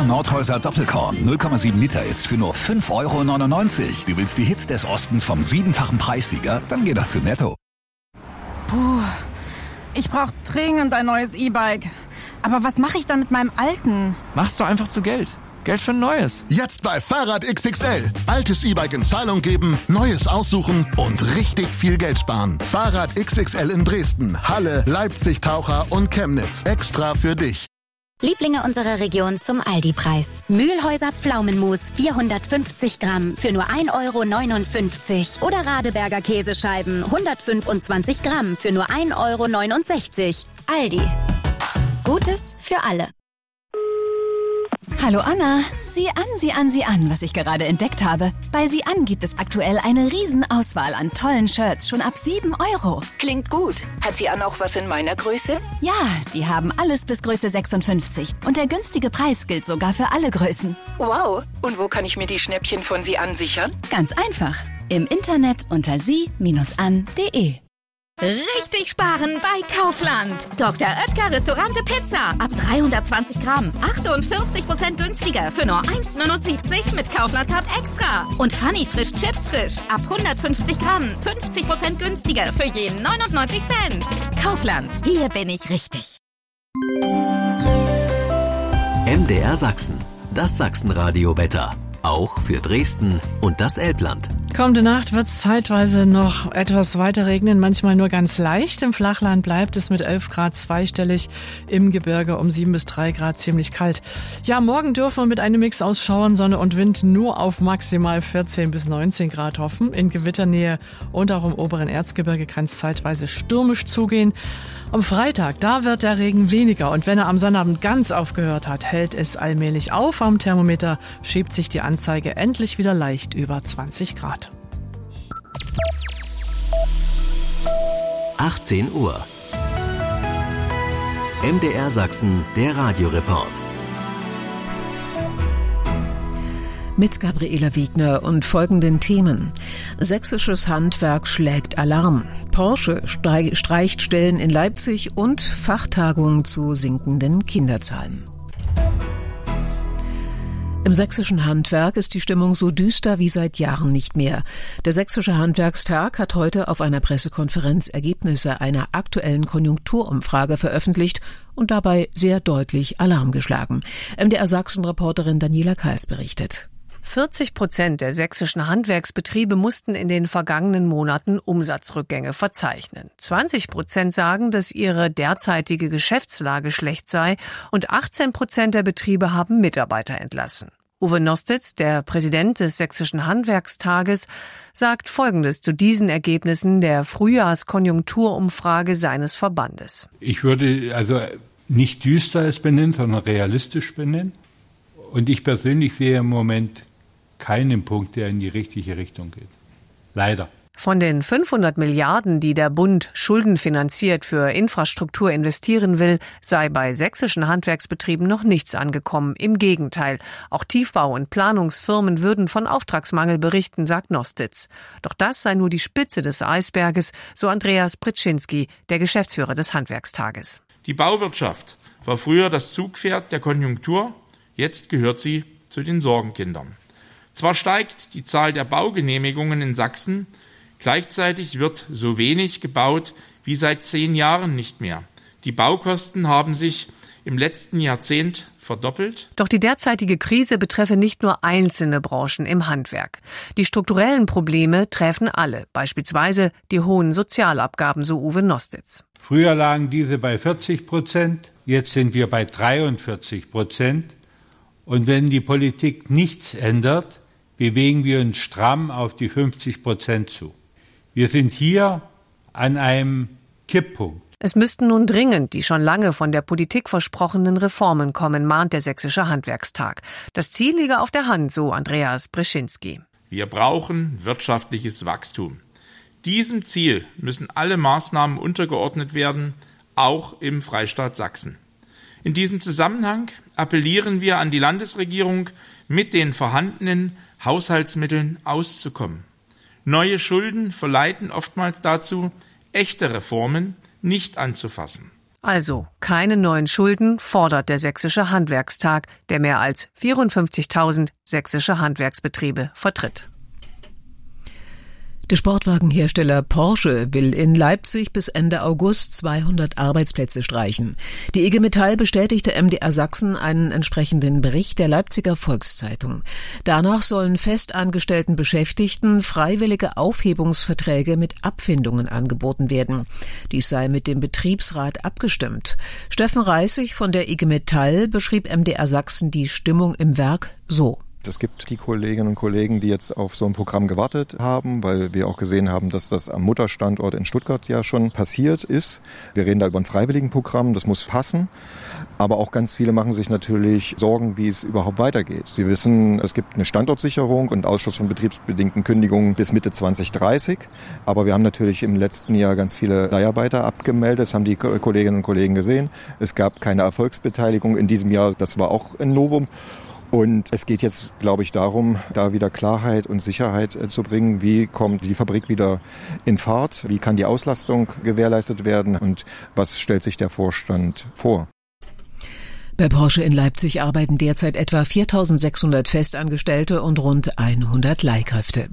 Neuer Nordhäuser Doppelkorn 0,7 Liter jetzt für nur 5,99 €. Du willst die Hits des Ostens vom 7-fachen Preissieger? Dann geh doch zu Netto. Puh, ich brauche dringend ein neues E-Bike. Aber was mache ich dann mit meinem alten? Machst du einfach zu Geld. Geld für ein neues. Jetzt bei Fahrrad XXL. Altes E-Bike in Zahlung geben, neues aussuchen und richtig viel Geld sparen. Fahrrad XXL in Dresden, Halle, Leipzig, Taucher und Chemnitz. Extra für dich. Lieblinge unserer Region zum Aldi-Preis. Mühlhäuser Pflaumenmus 450 Gramm für nur 1,59 € oder Radeberger Käsescheiben 125 Gramm für nur 1,69 €. Aldi. Gutes für alle. Hallo Anna, sieh an, was ich gerade entdeckt habe. Bei Sieh an gibt es aktuell eine Riesenauswahl an tollen Shirts, schon ab 7 €. Klingt gut. Hat Sieh an auch was in meiner Größe? Ja, die haben alles bis Größe 56 und der günstige Preis gilt sogar für alle Größen. Wow, und wo kann ich mir die Schnäppchen von Sieh an sichern? Ganz einfach, im Internet unter sie-an.de. Richtig sparen bei Kaufland. Dr. Oetker Restaurante Pizza. Ab 320 Gramm. 48% günstiger für nur 1,79 € mit Kaufland-Card Extra. Und Funny Frisch Chips Frisch. Ab 150 Gramm. 50% günstiger für jeden 99 Cent. Kaufland. Hier bin ich richtig. MDR Sachsen. Das Sachsenradio-Wetter. Auch für Dresden und das Elbland. Kommende Nacht wird es zeitweise noch etwas weiter regnen, manchmal nur ganz leicht. Im Flachland bleibt es mit 11 Grad zweistellig, im Gebirge um 7 bis 3 Grad ziemlich kalt. Ja, morgen dürfen wir mit einem Mix aus Schauern, Sonne und Wind nur auf maximal 14 bis 19 Grad hoffen. In Gewitternähe und auch im oberen Erzgebirge kann es zeitweise stürmisch zugehen. Am Freitag, da wird der Regen weniger und wenn er am Sonnabend ganz aufgehört hat, hält es allmählich auf. Am Thermometer schiebt sich die Anzeige endlich wieder leicht über 20 Grad. 18 Uhr. MDR Sachsen, der Radioreport. Mit Gabriela Wiegner und folgenden Themen. Sächsisches Handwerk schlägt Alarm. Porsche streicht Stellen in Leipzig und Fachtagung zu sinkenden Kinderzahlen. Im sächsischen Handwerk ist die Stimmung so düster wie seit Jahren nicht mehr. Der Sächsische Handwerkstag hat heute auf einer Pressekonferenz Ergebnisse einer aktuellen Konjunkturumfrage veröffentlicht und dabei sehr deutlich Alarm geschlagen. MDR Sachsen-Reporterin Daniela Kals berichtet. 40% der sächsischen Handwerksbetriebe mussten in den vergangenen Monaten Umsatzrückgänge verzeichnen. 20% sagen, dass ihre derzeitige Geschäftslage schlecht sei und 18% der Betriebe haben Mitarbeiter entlassen. Uwe Nostitz, der Präsident des Sächsischen Handwerkstages, sagt Folgendes zu diesen Ergebnissen der Frühjahrskonjunkturumfrage seines Verbandes. Ich würde also nicht düster es benennen, sondern realistisch benennen. Und ich persönlich sehe im Moment keinen Punkt, der in die richtige Richtung geht. Leider. Von den 500 Milliarden, die der Bund schuldenfinanziert für Infrastruktur investieren will, sei bei sächsischen Handwerksbetrieben noch nichts angekommen. Im Gegenteil, auch Tiefbau- und Planungsfirmen würden von Auftragsmangel berichten, sagt Nostitz. Doch das sei nur die Spitze des Eisberges, so Andreas Pritschinski, der Geschäftsführer des Handwerkstages. Die Bauwirtschaft war früher das Zugpferd der Konjunktur, jetzt gehört sie zu den Sorgenkindern. Zwar steigt die Zahl der Baugenehmigungen in Sachsen, gleichzeitig wird so wenig gebaut wie seit 10 Jahren nicht mehr. Die Baukosten haben sich im letzten Jahrzehnt verdoppelt. Doch die derzeitige Krise betreffe nicht nur einzelne Branchen im Handwerk. Die strukturellen Probleme treffen alle, beispielsweise die hohen Sozialabgaben, so Uwe Nostitz. Früher lagen diese bei 40%, jetzt sind wir bei 43%. Und wenn die Politik nichts ändert, bewegen wir uns stramm auf die 50% zu. Wir sind hier an einem Kipppunkt. Es müssten nun dringend die schon lange von der Politik versprochenen Reformen kommen, mahnt der Sächsische Handwerkstag. Das Ziel liege auf der Hand, so Andreas Breschinski. Wir brauchen wirtschaftliches Wachstum. Diesem Ziel müssen alle Maßnahmen untergeordnet werden, auch im Freistaat Sachsen. In diesem Zusammenhang appellieren wir an die Landesregierung, mit den vorhandenen Haushaltsmitteln auszukommen. Neue Schulden verleiten oftmals dazu, echte Reformen nicht anzufassen. Also keine neuen Schulden fordert der Sächsische Handwerkstag, der mehr als 54.000 sächsische Handwerksbetriebe vertritt. Der Sportwagenhersteller Porsche will in Leipzig bis Ende August 200 Arbeitsplätze streichen. Die IG Metall bestätigte MDR Sachsen einen entsprechenden Bericht der Leipziger Volkszeitung. Danach sollen festangestellten Beschäftigten freiwillige Aufhebungsverträge mit Abfindungen angeboten werden. Dies sei mit dem Betriebsrat abgestimmt. Steffen Reißig von der IG Metall beschrieb MDR Sachsen die Stimmung im Werk so. Es gibt die Kolleginnen und Kollegen, die jetzt auf so ein Programm gewartet haben, weil wir auch gesehen haben, dass das am Mutterstandort in Stuttgart ja schon passiert ist. Wir reden da über ein Freiwilligenprogramm, das muss passen. Aber auch ganz viele machen sich natürlich Sorgen, wie es überhaupt weitergeht. Sie wissen, es gibt eine Standortsicherung und Ausschluss von betriebsbedingten Kündigungen bis Mitte 2030. Aber wir haben natürlich im letzten Jahr ganz viele Leiharbeiter abgemeldet. Das haben die Kolleginnen und Kollegen gesehen. Es gab keine Erfolgsbeteiligung in diesem Jahr. Das war auch ein Novum. Und es geht jetzt, glaube ich, darum, da wieder Klarheit und Sicherheit zu bringen. Wie kommt die Fabrik wieder in Fahrt? Wie kann die Auslastung gewährleistet werden? Und was stellt sich der Vorstand vor? Bei Porsche in Leipzig arbeiten derzeit etwa 4.600 Festangestellte und rund 100 Leihkräfte.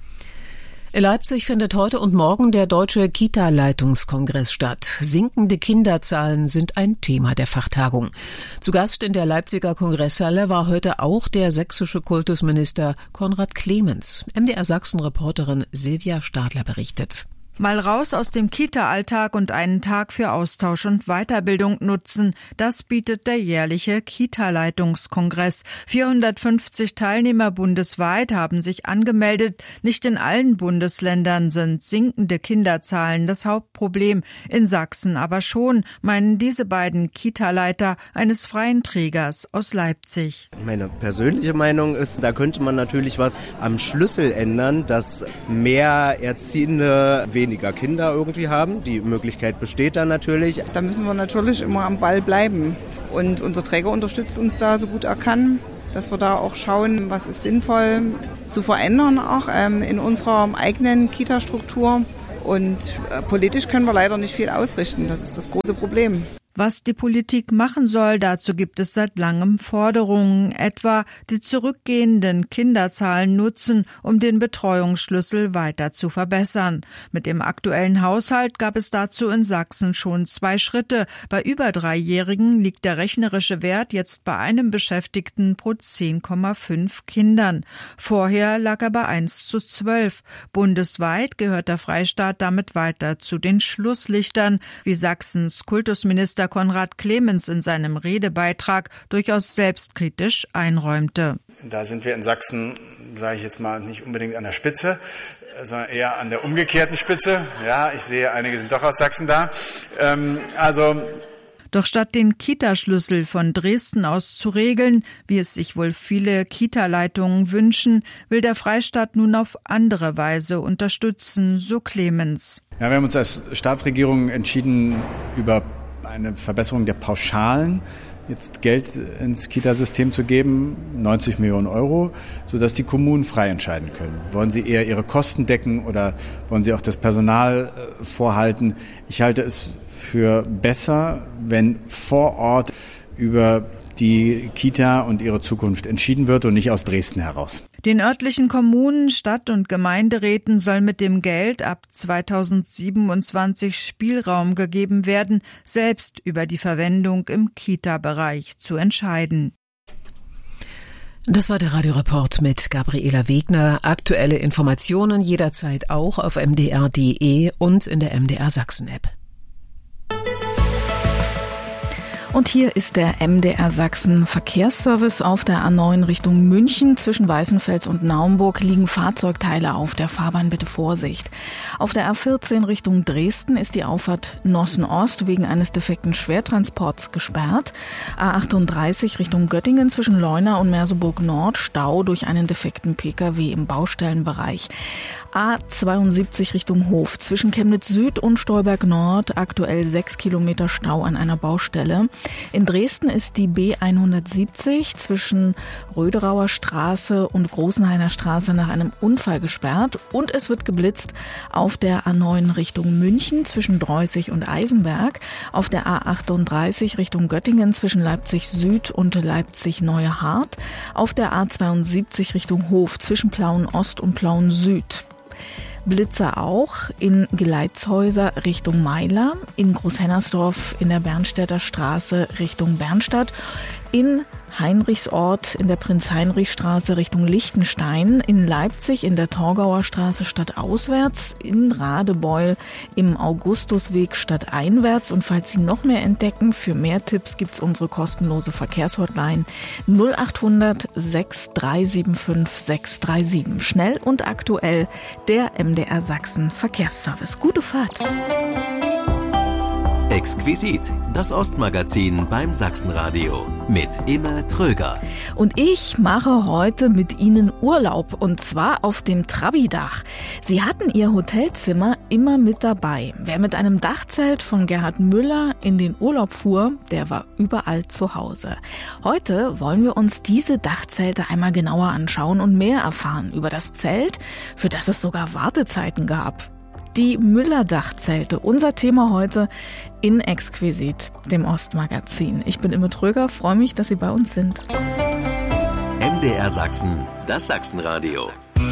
In Leipzig findet heute und morgen der Deutsche Kita-Leitungskongress statt. Sinkende Kinderzahlen sind ein Thema der Fachtagung. Zu Gast in der Leipziger Kongresshalle war heute auch der sächsische Kultusminister Konrad Clemens. MDR Sachsen-Reporterin Silvia Stadler berichtet. Mal raus aus dem Kita-Alltag und einen Tag für Austausch und Weiterbildung nutzen. Das bietet der jährliche Kita-Leitungskongress. 450 Teilnehmer bundesweit haben sich angemeldet. Nicht in allen Bundesländern sind sinkende Kinderzahlen das Hauptproblem. In Sachsen aber schon, meinen diese beiden Kita-Leiter eines freien Trägers aus Leipzig. Meine persönliche Meinung ist, da könnte man natürlich was am Schlüssel ändern, dass mehr Erziehende weniger Kinder irgendwie haben. Die Möglichkeit besteht da natürlich. Da müssen wir natürlich immer am Ball bleiben. Und unser Träger unterstützt uns da so gut er kann, dass wir da auch schauen, was ist sinnvoll zu verändern, auch in unserer eigenen Kita-Struktur. Und politisch können wir leider nicht viel ausrichten. Das ist das große Problem. Was die Politik machen soll, dazu gibt es seit langem Forderungen, etwa die zurückgehenden Kinderzahlen nutzen, um den Betreuungsschlüssel weiter zu verbessern. Mit dem aktuellen Haushalt gab es dazu in Sachsen schon 2 Schritte. Bei über 3-Jährigen liegt der rechnerische Wert jetzt bei einem Beschäftigten pro 10,5 Kindern. Vorher lag er bei 1:12. Bundesweit gehört der Freistaat damit weiter zu den Schlusslichtern, wie Sachsens Kultusminister Konrad Clemens in seinem Redebeitrag durchaus selbstkritisch einräumte. Da sind wir in Sachsen, sage ich jetzt mal, nicht unbedingt an der Spitze, sondern eher an der umgekehrten Spitze. Ja, ich sehe, einige sind doch aus Sachsen da. Doch statt den Kita-Schlüssel von Dresden aus zu regeln, wie es sich wohl viele Kita-Leitungen wünschen, will der Freistaat nun auf andere Weise unterstützen, so Clemens. Ja, wir haben uns als Staatsregierung entschieden, über eine Verbesserung der Pauschalen jetzt Geld ins Kitasystem zu geben, 90 Millionen Euro, sodass die Kommunen frei entscheiden können. Wollen sie eher ihre Kosten decken oder wollen sie auch das Personal vorhalten? Ich halte es für besser, wenn vor Ort über die Kita und ihre Zukunft entschieden wird und nicht aus Dresden heraus. Den örtlichen Kommunen, Stadt- und Gemeinderäten soll mit dem Geld ab 2027 Spielraum gegeben werden, selbst über die Verwendung im Kita-Bereich zu entscheiden. Das war der Radioreport mit Gabriela Wegner. Aktuelle Informationen jederzeit auch auf mdr.de und in der MDR Sachsen-App. Und hier ist der MDR Sachsen Verkehrsservice. Auf der A9 Richtung München zwischen Weißenfels und Naumburg liegen Fahrzeugteile auf der Fahrbahn, bitte Vorsicht. Auf der A14 Richtung Dresden ist die Auffahrt Nossen Ost wegen eines defekten Schwertransports gesperrt. A38 Richtung Göttingen zwischen Leuna und Merseburg Nord Stau durch einen defekten Pkw im Baustellenbereich. A72 Richtung Hof zwischen Chemnitz Süd und Stolberg Nord aktuell 6 Kilometer Stau an einer Baustelle. In Dresden ist die B170 zwischen Röderauer Straße und Großenhainer Straße nach einem Unfall gesperrt und es wird geblitzt auf der A9 Richtung München zwischen Dreußig und Eisenberg, auf der A38 Richtung Göttingen zwischen Leipzig Süd und Leipzig Neue Hart, auf der A72 Richtung Hof zwischen Plauen Ost und Plauen Süd. Blitzer auch in Geleitshäuser Richtung Meiler, in Großhennersdorf in der Bernstädter Straße Richtung Bernstadt, in Heinrichsort in der Prinz-Heinrich-Straße Richtung Liechtenstein, in Leipzig in der Torgauer Straße stadtauswärts, in Radebeul im Augustusweg stadteinwärts. Und falls Sie noch mehr entdecken, für mehr Tipps gibt's unsere kostenlose Verkehrshotline 0800 6375 637. Schnell und aktuell der MDR Sachsen Verkehrsservice. Gute Fahrt! Exquisit, das Ostmagazin beim Sachsenradio mit Imme Tröger. Und ich mache heute mit Ihnen Urlaub und zwar auf dem Trabi-Dach. Sie hatten Ihr Hotelzimmer immer mit dabei. Wer mit einem Dachzelt von Gerhard Müller in den Urlaub fuhr, der war überall zu Hause. Heute wollen wir uns diese Dachzelte einmal genauer anschauen und mehr erfahren über das Zelt, für das es sogar Wartezeiten gab. Die Müller-Dachzelte, unser Thema heute in Exquisit, dem Ostmagazin. Ich bin Imme Tröger, freue mich, dass Sie bei uns sind. MDR Sachsen, das Sachsenradio.